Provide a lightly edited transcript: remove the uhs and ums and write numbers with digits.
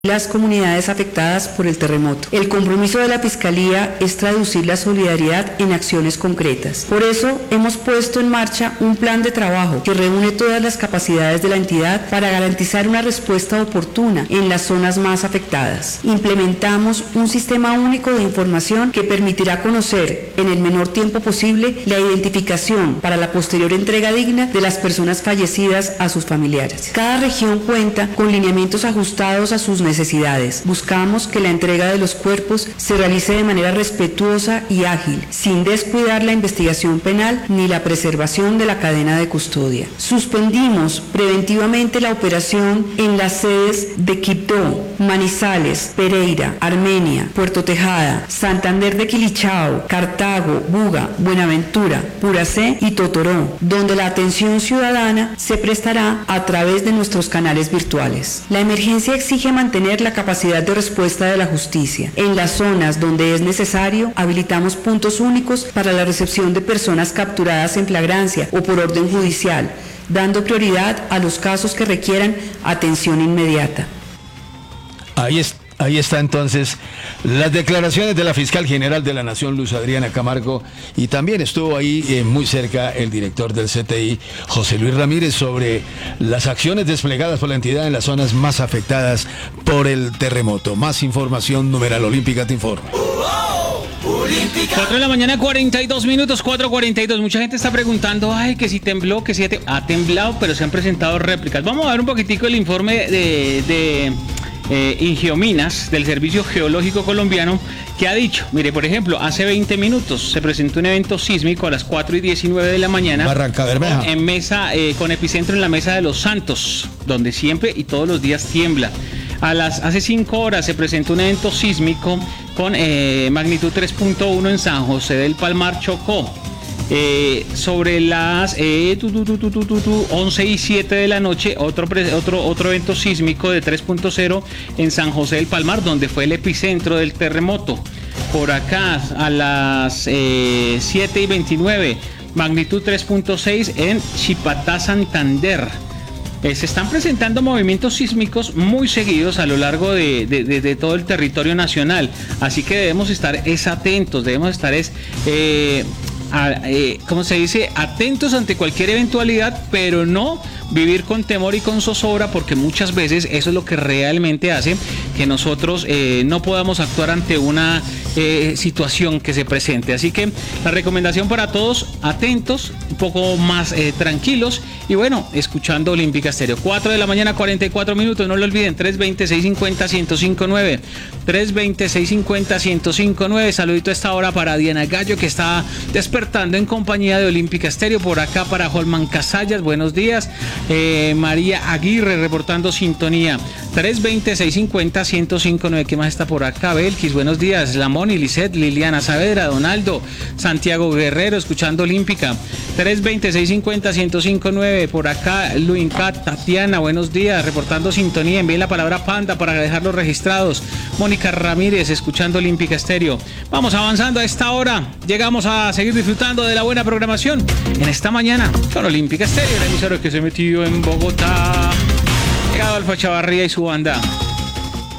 las comunidades afectadas por el terremoto. El compromiso de la Fiscalía es traducir la solidaridad en acciones concretas. Por eso hemos puesto en marcha un plan de trabajo que reúne todas las capacidades de la entidad para garantizar una respuesta oportuna en las zonas más afectadas. Implementamos un sistema único de información que permitirá conocer en el menor tiempo posible la identificación para la posterior entrega digna de las personas fallecidas a sus familiares. Cada región cuenta con lineamientos ajustados a sus necesidades. Buscamos que la entrega de los cuerpos se realice de manera respetuosa y ágil, sin descuidar la investigación penal ni la preservación de la cadena de custodia. Suspendimos preventivamente la operación en las sedes de Quibdó, Manizales, Pereira, Armenia, Puerto Tejada, Santander de Quilichao, Cartago, Buga, Buenaventura, Puracé y Totoró, donde la atención ciudadana se prestará a través de nuestros canales virtuales. La emergencia exige mantener la capacidad de respuesta de la justicia. En las zonas donde es necesario, habilitamos puntos únicos para la recepción de personas capturadas en flagrancia o por orden judicial, dando prioridad a los casos que requieran atención inmediata. Ahí está entonces las declaraciones de la fiscal general de la Nación, Luz Adriana Camargo, y también estuvo ahí muy cerca el director del CTI, José Luis Ramírez, sobre las acciones desplegadas por la entidad en las zonas más afectadas por el terremoto. Más información, numeral Olímpica te informa. 4 de la mañana, 42 minutos, 4:42. Mucha gente está preguntando, que si tembló, que si ha temblado, pero se han presentado réplicas. Vamos a ver un poquitico el informe de Ingiominas, del Servicio Geológico Colombiano, que ha dicho, mire, por ejemplo, hace 20 minutos se presentó un evento sísmico a las 4:19 de la mañana Barranca Bermeja, con epicentro en la Mesa de los Santos, donde siempre y todos los días tiembla. Hace 5 horas se presentó un evento sísmico con magnitud 3.1 en San José del Palmar, Chocó. Sobre las 11:07 de la noche, otro evento sísmico de 3.0 en San José del Palmar, donde fue el epicentro del terremoto. Por acá, a las 7:29, magnitud 3.6 en Chipatá, Santander. Se están presentando movimientos sísmicos muy seguidos a lo largo de todo el territorio nacional, así que debemos estar atentos, ¿cómo se dice? Atentos ante cualquier eventualidad, pero no vivir con temor y con zozobra, porque muchas veces eso es lo que realmente hace que nosotros no podamos actuar ante una situación que se presente. Así que la recomendación para todos, atentos, un poco más tranquilos y bueno, escuchando Olímpica Estéreo. 4 de la mañana, 44 minutos, no lo olviden, 320-650-1059, 320-650-1059. Saludito a esta hora para Diana Gallo, que está despertando en compañía de Olímpica Estéreo. Por acá para Holman Casallas, buenos días. María Aguirre reportando sintonía, 320-650-1059. ¿Qué más está por acá? Belkis, buenos días. Lamoni, Lisette, Liliana Saavedra, Donaldo, Santiago Guerrero, escuchando Olímpica, 320-650-1059. Por acá Luincat, Tatiana, buenos días, reportando sintonía. Envíen la palabra Panda para dejarlos registrados. Mónica Ramírez, escuchando Olímpica Estéreo. Vamos avanzando a esta hora, llegamos a seguir disfrutando de la buena programación en esta mañana con Olímpica Estéreo, el emisor que se metió en Bogotá. Llegado Alfa Chavarría y su banda.